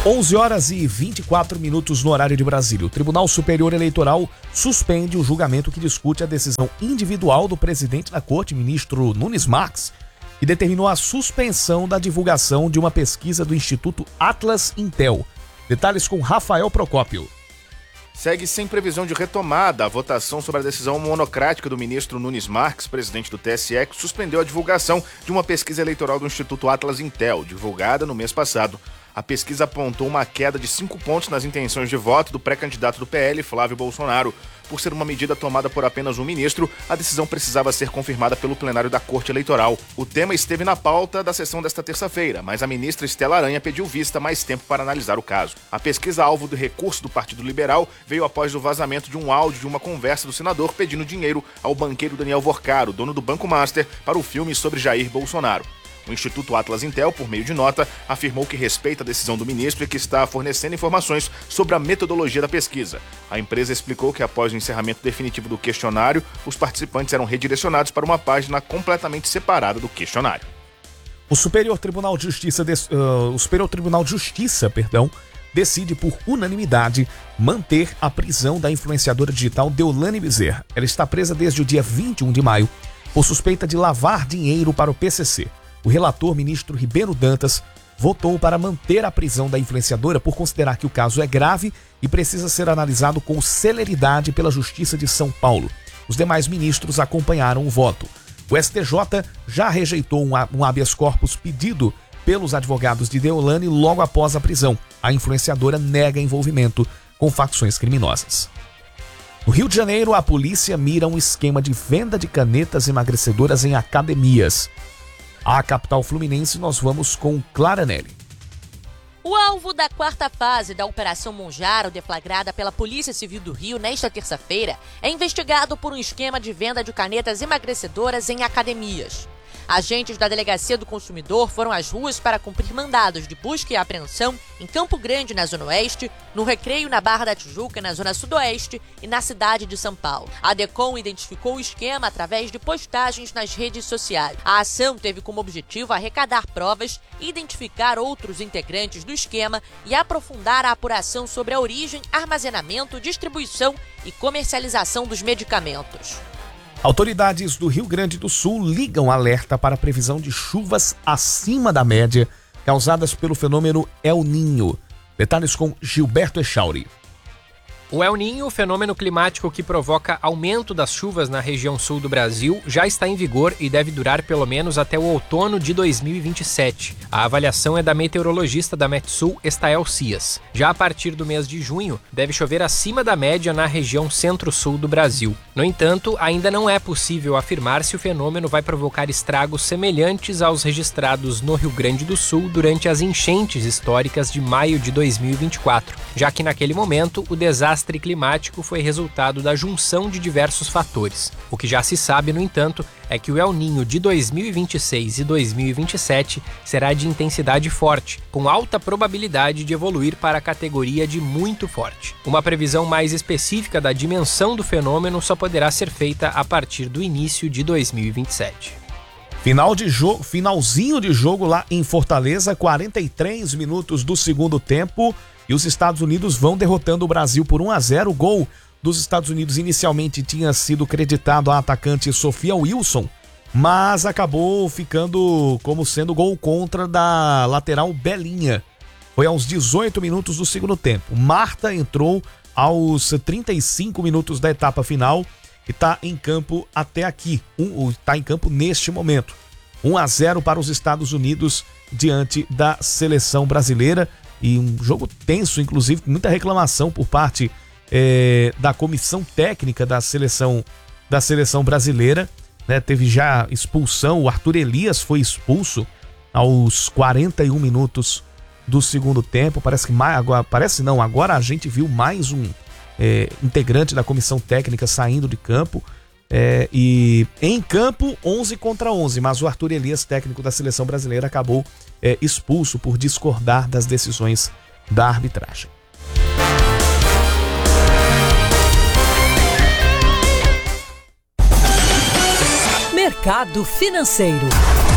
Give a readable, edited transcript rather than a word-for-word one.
11h24 no horário de Brasília. O Tribunal Superior Eleitoral suspende o julgamento que discute a decisão individual do presidente da Corte, ministro Nunes Marques, que determinou a suspensão da divulgação de uma pesquisa do Instituto Atlas Intel. Detalhes com Rafael Procópio. Segue sem previsão de retomada a votação sobre a decisão monocrática do ministro Nunes Marques, presidente do TSE, que suspendeu a divulgação de uma pesquisa eleitoral do Instituto Atlas Intel, divulgada no mês passado. A pesquisa apontou uma queda de 5 pontos nas intenções de voto do pré-candidato do PL, Flávio Bolsonaro. Por ser uma medida tomada por apenas um ministro, a decisão precisava ser confirmada pelo plenário da Corte Eleitoral. O tema esteve na pauta da sessão desta terça-feira, mas a ministra Estela Aranha pediu vista mais tempo para analisar o caso. A pesquisa alvo do recurso do Partido Liberal veio após o vazamento de um áudio de uma conversa do senador pedindo dinheiro ao banqueiro Daniel Vorcaro, dono do Banco Master, para o filme sobre Jair Bolsonaro. O Instituto Atlas Intel, por meio de nota, afirmou que respeita a decisão do ministro e que está fornecendo informações sobre a metodologia da pesquisa. A empresa explicou que após o encerramento definitivo do questionário, os participantes eram redirecionados para uma página completamente separada do questionário. O Superior Tribunal de Justiça, decide por unanimidade manter a prisão da influenciadora digital Deolane Bezerra. Ela está presa desde o dia 21 de maio por suspeita de lavar dinheiro para o PCC. O relator, ministro Ribeiro Dantas, votou para manter a prisão da influenciadora por considerar que o caso é grave e precisa ser analisado com celeridade pela Justiça de São Paulo. Os demais ministros acompanharam o voto. O STJ já rejeitou um habeas corpus pedido pelos advogados de Deolane logo após a prisão. A influenciadora nega envolvimento com facções criminosas. No Rio de Janeiro, a polícia mira um esquema de venda de canetas emagrecedoras em academias. A capital fluminense, nós vamos com Clara Nelly. O alvo da quarta fase da Operação Monjaro, deflagrada pela Polícia Civil do Rio nesta terça-feira, é investigado por um esquema de venda de canetas emagrecedoras em academias. Agentes da Delegacia do Consumidor foram às ruas para cumprir mandados de busca e apreensão em Campo Grande, na Zona Oeste, no Recreio, na Barra da Tijuca, na Zona Sudoeste e na cidade de São Paulo. A DECOM identificou o esquema através de postagens nas redes sociais. A ação teve como objetivo arrecadar provas, identificar outros integrantes do esquema e aprofundar a apuração sobre a origem, armazenamento, distribuição e comercialização dos medicamentos. Autoridades do Rio Grande do Sul ligam alerta para a previsão de chuvas acima da média causadas pelo fenômeno El Niño. Detalhes com Gilberto Echauri. O El Niño, fenômeno climático que provoca aumento das chuvas na região sul do Brasil, já está em vigor e deve durar pelo menos até o outono de 2027. A avaliação é da meteorologista da Metsul, Estael Cias. Já a partir do mês de junho, deve chover acima da média na região centro-sul do Brasil. No entanto, ainda não é possível afirmar se o fenômeno vai provocar estragos semelhantes aos registrados no Rio Grande do Sul durante as enchentes históricas de maio de 2024, já que naquele momento o desastre climático foi resultado da junção de diversos fatores. O que já se sabe, no entanto, é que o El Niño de 2026 e 2027 será de intensidade forte, com alta probabilidade de evoluir para a categoria de muito forte. Uma previsão mais específica da dimensão do fenômeno só poderá ser feita a partir do início de 2027. Finalzinho de jogo lá em Fortaleza, 43 minutos do segundo tempo. E os Estados Unidos vão derrotando o Brasil por 1-0. O gol dos Estados Unidos inicialmente tinha sido creditado à atacante Sofia Wilson, mas acabou ficando como sendo gol contra da lateral Belinha. Foi aos 18 minutos do segundo tempo. Marta entrou aos 35 minutos da etapa final e está em campo até aqui. Está em campo neste momento. 1-0 para os Estados Unidos diante da seleção brasileira. E um jogo tenso, inclusive, com muita reclamação por parte da comissão técnica da seleção brasileira, né? Teve já expulsão, o Arthur Elias foi expulso aos 41 minutos do segundo tempo. Agora a gente viu mais um integrante da comissão técnica saindo de campo. E em campo 11 contra 11, mas o Arthur Elias, técnico da seleção brasileira, acabou expulso por discordar das decisões da arbitragem. Mercado Financeiro.